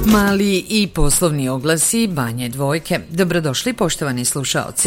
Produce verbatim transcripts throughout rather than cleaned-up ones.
Mali i poslovni oglasi Banje Dvojke. Dobrodošli poštovani slušaoci.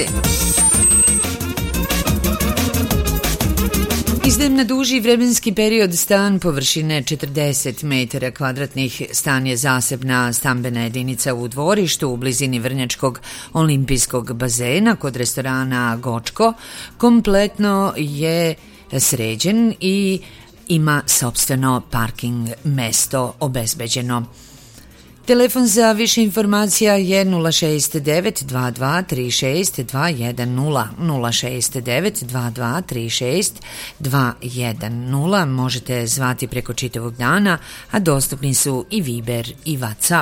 Izdajem na duži vremenski period stan površine četrdeset metara kvadratnih. Stan je zasebna stambena jedinica u dvorištu u blizini Vrnjačkog olimpijskog bazena kod restorana Gočko. Kompletno je sređen i ima sopstveno parking mesto obezbeđeno. Telefon za više informacija je nula šest devet dva dva tri šest dva jedan nula, nula šest devet dva dva tri šest dva jedan nula. Možete zvati preko čitavog dana, a dostupni su i Viber i WhatsApp.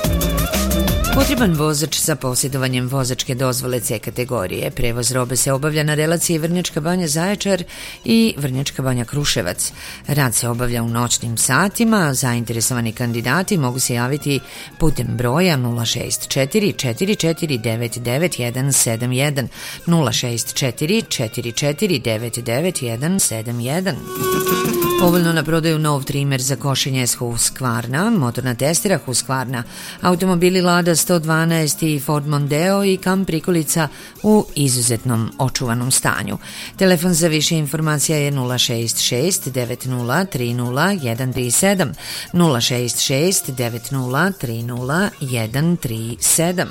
Potreban vozač sa posjedovanjem vozačke dozvole C kategorije. Prevoz robe se obavlja na relaciji Vrnjačka Banja Zaječar i Vrnjačka Banja Kruševac. Rad se obavlja u noćnim satima. Zainteresovani kandidati mogu se javiti putem broja nula šest četiri četiri četiri devet devet jedan sedam jedan, nula šest četiri četiri četiri devet devet jedan sedam jedan. Povoljno na prodaju nov trimer za košenje s Husqvarna, motorna testera Husqvarna, automobili Lada sto dvanaest i Ford Mondeo i kamp prikolica u izuzetnom očuvanom stanju. Telefon za više informacija je nula šest šest devet nula tri nula jedan tri sedam, nula šest šest devet nula tri nula jedan tri sedam.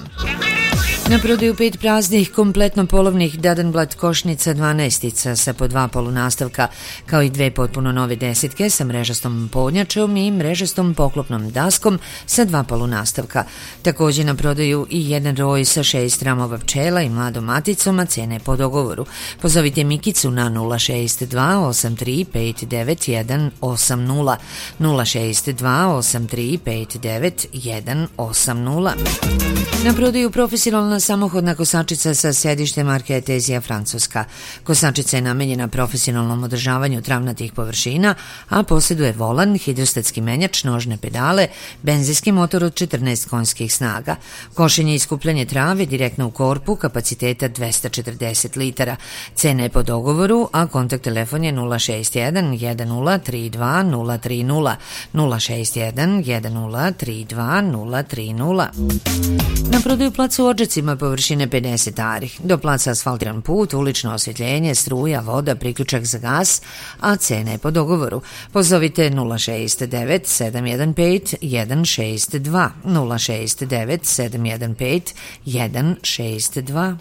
Na prodaju pet praznih kompletno polovnih Dadenblad košnica dvanaestica sa po dva polunastavka, kao i dve potpuno nove desetke sa mrežastom podnjačom i mrežastom poklopnom daskom sa dva polunastavka. Također na prodaju i jedan roj sa šest ramova pčela i mladom maticom, a cene po dogovoru. Pozovite Mikicu na nula šest dva osam tri pet devet jedan osam nula, nula šest dva osam tri pet devet jedan osam nula. Na prodaju profesionalna samohodna kosačica sa sedištem marke Etezija Francuska. Kosačica je namenjena profesionalnom održavanju travnatih površina, a posjeduje volan, hidrostatski menjač, nožne pedale, benzinski motor od četrnaest konjskih snaga. Košenje i skupljanje trave direktno u korpu, kapaciteta dvesta četrdeset litara. Cena je po dogovoru, a kontakt telefon je nula šest jedan jedan nula tri dva nula tri nula, nula šest jedan jedan nula tri dva nula tri nula. Na prodaju plac u Odžacima površine pedeset ari. Do placa asfaltiran put, ulično osvjetljenje, struja, voda, priključak za gas, a cena je po dogovoru. Pozovite nula šest devet sedam jedan pet jedan šest dva, nula šest devet sedam jedan pet jedan šest dva.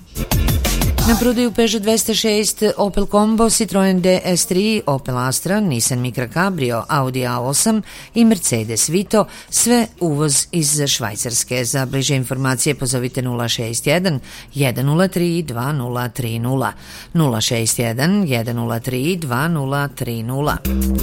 Na prodaju Peugeot dvesta šest, Opel Combo, Citroen D S tri, Opel Astra, Nissan Micra Cabrio, Audi A osam i Mercedes Vito, sve uvoz iz Švajcarske. Za bliže informacije pozovite nula šest jedan jedan nula tri dva nula tri nula, nula šest jedan jedan nula tri dva nula tri nula.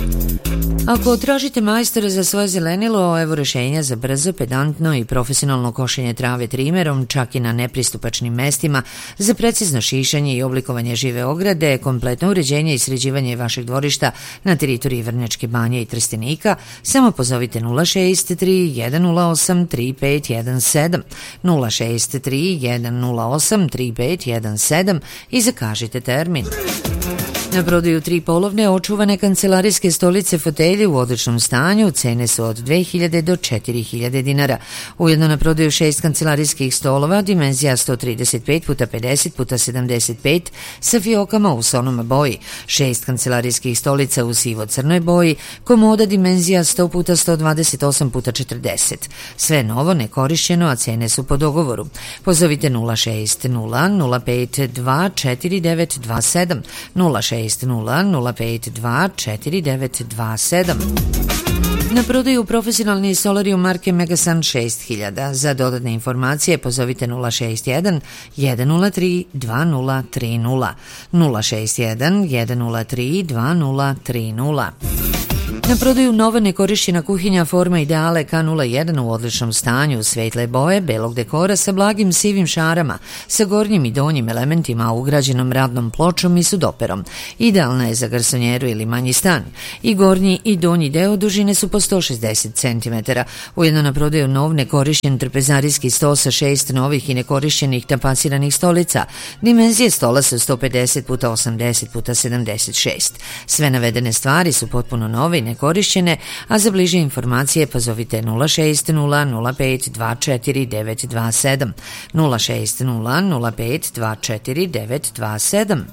Ako tražite majstora za svoje zelenilo, evo rješenja za brzo, pedantno i profesionalno košenje trave trimerom, čak i na nepristupačnim mestima, za precizno šišanje i oblikovanje žive ograde, kompletno uređenje i sređivanje vašeg dvorišta na teritoriji Vrnjačke Banje i Trstenika, samo pozovite nula šest tri jedan nula osam tri pet jedan sedam, nula šest tri jedan nula osam tri pet jedan sedam i zakažite termin. Na prodaju tri polovne očuvane kancelarijske stolice fotelje u odličnom stanju, cene su od dve hiljade do četiri hiljade dinara. Ujedno na prodaju šest kancelarijskih stolova, dimenzija sto trideset pet puta pedeset puta sedamdeset pet sa fiokama u sonoma boji, šest kancelarijskih stolica u sivo-crnoj boji, komoda dimenzija sto puta sto dvadeset osam puta četrdeset. Sve novo, nekorišćeno, a cene su po dogovoru. Pozovite nula šest nula nula pet dva četiri devet dva sedam, nula šest nula nula pet dva četiri devet dva sedam. Na prodaju profesionalni solarium marke Megasun šest hiljada. Za dodatne informacije pozovite nula šest jedan jedan nula tri dva nula tri nula, nula šest jedan jedan nula tri dva nula tri nula. Na prodaju nova nekorišćena kuhinja forma Ideale K nula jedan u odličnom stanju, svetle boje, belog dekora sa blagim sivim šarama, sa gornjim i donjim elementima ugrađenom radnom pločom i sudoperom. Idealna je za garsonjeru ili manji stan. I gornji i donji deo dužine su po sto šezdeset centimetara. Ujedno na prodaju nov nekorišćen trpezarijski sto sa šest novih i nekorišćenih tapaciranih stolica. Dimenzije stola su sto pedeset puta osamdeset puta sedamdeset šest. Sve navedene stvari su potpuno nove i nekorišćene korišćene, a za bliže informacije pozovite nula šest nula nula pet dva četiri devet dva sedam, nula šest nula nula pet dva četiri devet dva sedam.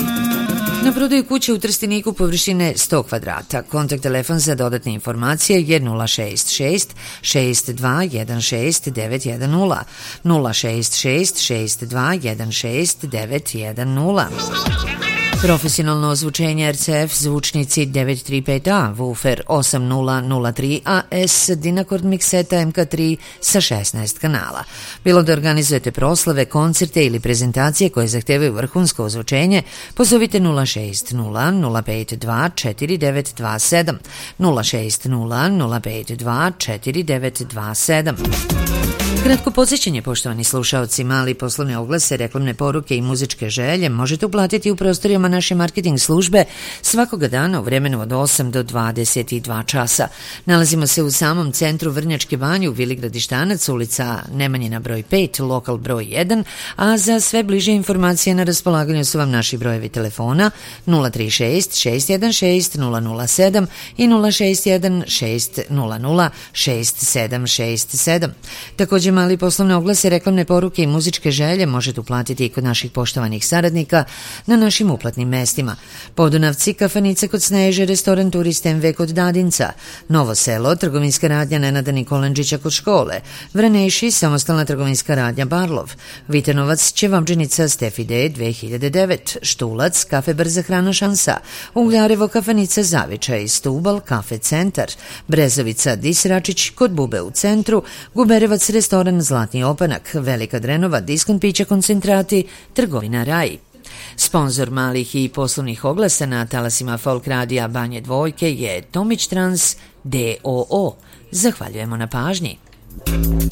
Na prodaju kuće u Trsteniku površine sto kvadrata. Kontakt telefon za dodatne informacije je nula šest šest šest dva jedan šest devet jedan nula, nula šest šest šest dva jedan šest devet jedan nula. Profesionalno ozvučenje R C F zvučnici devet tri pet A, woofer osam nula nula tri A S, Dynacord mikseta M K tri sa šesnaest kanala. Bilo da organizujete proslave, koncerte ili prezentacije koje zahtevaju vrhunsko ozvučenje, pozovite nula šest nula nula pet dva četiri devet dva sedam, nula šest nula nula pet dva četiri devet dva sedam. Kratko podsjećanje, poštovani slušaoci, mali poslovne oglase, reklamne poruke i muzičke želje možete uplatiti u prostorijama naše marketing službe svakoga dana u vremenu od osam do dvadeset dva časa. Nalazimo se u samom centru Vrnjačke Banje u Vili Gradištanac, ulica Nemanjina broj pet, lokal broj jedan, a za sve bliže informacije na raspolaganju su vam naši brojevi telefona nula tri šest šest jedan šest nula nula sedam i nula šest jedan šest nula nula šest sedam šest sedam. Također mali poslovne oglase, reklamne poruke i muzičke želje možete uplatiti i kod naših poštovanih saradnika na našim uplatnim mestima. Podunavci, kafanica kod Sneže, restoran Turist M V kod Dadinca, Novo Selo, trgovinska radnja Nenada Nikolenčića kod škole, Vraneši, samostalna trgovinska radnja Barlov, Vitanovac, Ćevabdžinica Stefi D dve hiljade devet, Štulac, kafe Brza hrana Šansa, Ugljarevo, kafanica Zavičaj, Stubal, kafe Centar, Brezovica, Disračić kod Bube u centru, Guberevac, restoran Zlatni opanak, Velika Drenova, diskont pića koncentrati, trgovina Raj. Sponzor malih i poslovnih oglasa na talasima Folk radija Banje Dvojke je Tomić Trans D O O. Zahvaljujemo na pažnji.